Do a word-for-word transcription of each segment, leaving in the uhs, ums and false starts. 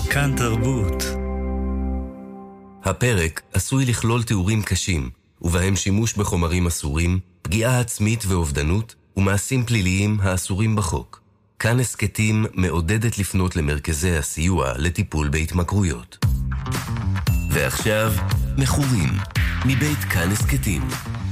כאן תרבות. הפרק עשוי לכלול תיאורים קשים, ובהם שימוש בחומרים אסורים, פגיעה עצמית ואובדנות, ומעשים פליליים האסורים בחוק. כאן הסקטים מעודדת לפנות למרכזי הסיוע לטיפול בהתמכרויות. ועכשיו, מכורים, מבית כאן הסקטים.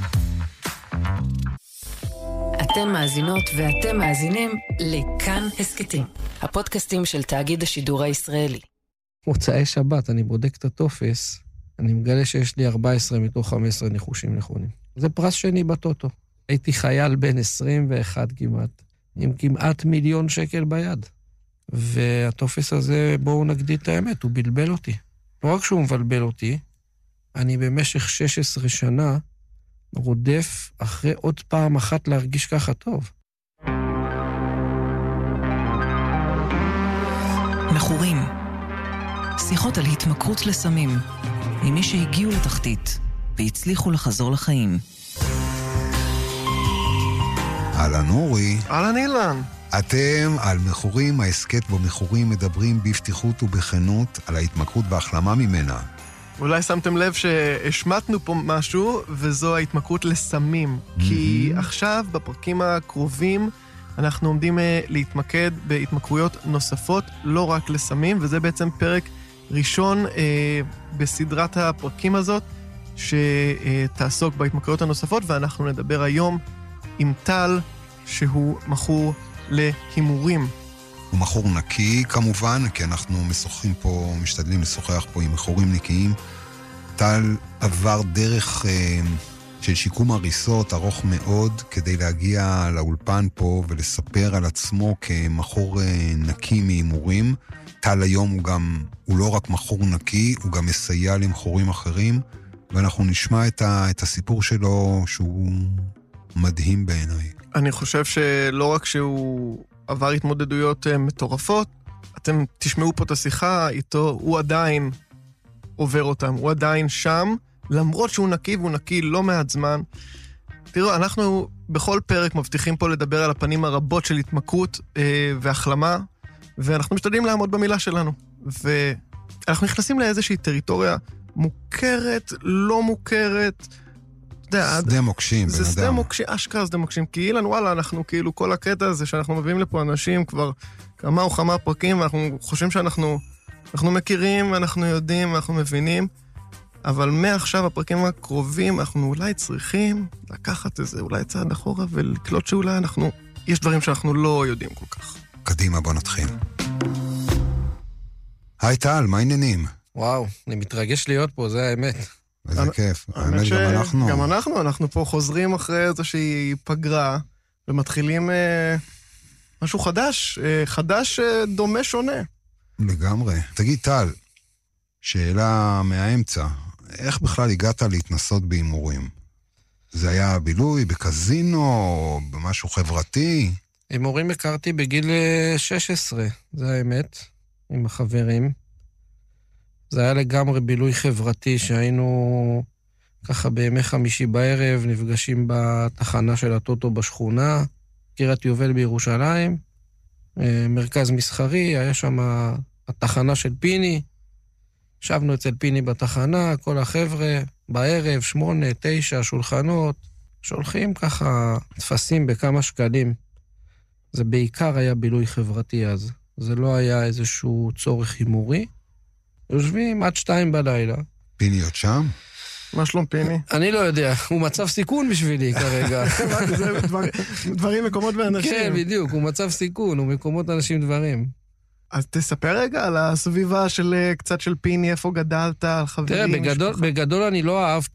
אתם מאזינות ואתם מאזינים לכאן הסקטים, הפודקאסטים של תאגיד השידור הישראלי. מוצאי שבת, אני בודק את הטופס, אני מגלה שיש לי ארבע עשרה מתוך חמש עשרה ניחושים נכונים. זה פרס שני בטוטו. הייתי חייל בן עשרים ואחת כמעט, עם כמעט מיליון שקל ביד. והטופס הזה, בואו נגדיל את האמת, הוא בלבל אותי. לא רק שהוא מבלבל אותי, אני במשך שש עשרה שנה רודף אחרי עוד פעם אחת להרגיש ככה טוב. מכורים. שיחות על התמכרות לסמים, עם מי שהגיעו לתחתית והצליחו לחזור לחיים. אהלן אורי. אהלן אילן. אתם על מכורים, ההסקט בו מכורים מדברים בפתיחות ובכנות על ההתמכרות והחלמה ממנה. אולי שמתם לב שהשמטנו פה משהו, וזו ההתמכרות לסמים. Mm-hmm. כי עכשיו, בפרקים הקרובים, אנחנו עומדים להתמקד בהתמכרויות נוספות, לא רק לסמים, וזה בעצם פרק ראשון אה, בסדרת הפרקים הזאת, שתעסוק בהתמכרויות הנוספות, ואנחנו נדבר היום עם טל, שהוא מכור להימורים. הוא מכור נקי כמובן, כי אנחנו משוחחים פה, משתדלים לשוחח פה עם מכורים נקיים. טל עבר דרך אה, של שיקום הריסות ארוך מאוד, כדי להגיע לאולפן פה ולספר על עצמו כמכור אה, נקי מהימורים. טל היום הוא גם, הוא לא רק מכור נקי, הוא גם מסייע למכורים אחרים, ואנחנו נשמע את, ה, את הסיפור שלו שהוא מדהים בעיניי. אני חושב שלא רק שהוא עבר התמודדויות מטורפות, אתם תשמעו פה את השיחה איתו, הוא עדיין עובר אותם, הוא עדיין שם, למרות שהוא נקי, והוא נקי לא מעט זמן. תראו, אנחנו בכל פרק מבטיחים פה לדבר על הפנים הרבות של התמכרות אה, והחלמה, ואנחנו משתדלים לעמוד במילה שלנו. ואנחנו נכנסים לאיזושהי טריטוריה מוכרת, לא מוכרת, שדה מוקשים, בן אדם. זה שדה מוקשים, אשכרה שדה מוקשים, כי אילן, וואלה, אנחנו כאילו, כל הקטע הזה שאנחנו מביאים לפה אנשים כבר כמה או כמה פרקים, ואנחנו חושבים שאנחנו אנחנו מכירים, אנחנו יודעים, אנחנו מבינים, אבל מעכשיו הפרקים הקרובים, אנחנו אולי צריכים לקחת איזה, אולי צעד אחורה, ולקלוט שאולי אנחנו, יש דברים שאנחנו לא יודעים כל כך. קדימה, בוא נתחיל. היי טל, מה העניינים? וואו, אני מתרגש להיות פה, זה האמת. איזה כיף. האמת ש... גם אנחנו. גם אנחנו, אנחנו פה חוזרים אחרי איזושהי פגרה, ומתחילים אה, משהו חדש, אה, חדש אה, דומה שונה. לגמרי. תגיד טל, שאלה מהאמצע, איך בכלל הגעת להתנסות בהימורים? זה היה בילוי, בקזינו, במשהו חברתי? הימורים הכרתי בגיל שש עשרה, זה האמת, עם החברים. זה היה לגמרי בילוי חברתי שהיינו ככה בימי חמישי בערב, נפגשים בתחנה של הטוטו בשכונה, קריית יובל בירושלים, מרכז מסחרי, היה שם התחנה של פיני, ישבנו אצל פיני בתחנה, כל החבר'ה, בערב, שמונה, תשע, שולחנות, שולחים ככה תפסים בכמה שקלים. זה בעיקר היה בילוי חברתי אז, זה לא היה איזשהו צורך הימורי, יושבים עד שתיים בלילה. פיני עוד שם? מה שלום פיני? אני לא יודע, הוא מצב סיכון בשבילי כרגע. זה דברים, מקומות ואנשים. כן, בדיוק, הוא מצב סיכון, הוא מקומות אנשים דברים. אז תספר רגע על הסביבה של קצת של פיני, איפה גדלת, על חברים, תראה, בגדול, בגדול אני לא אהבתי